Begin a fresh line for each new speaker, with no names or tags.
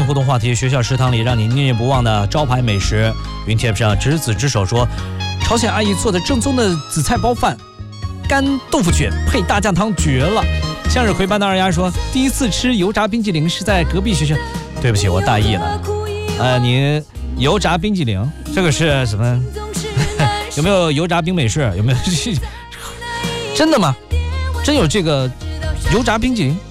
互动话题：学校食堂里让你念念不忘的招牌美食。云贴上执子之手说，朝鲜阿姨做的正宗的紫菜包饭，干豆腐卷配大酱汤绝了。向日葵般的二丫说，第一次吃油炸冰淇淋是在隔壁学校。对不起，我大意了。你油炸冰淇淋这个是什么？有没有油炸冰美式？有没有？真的吗？真有这个油炸冰淇淋？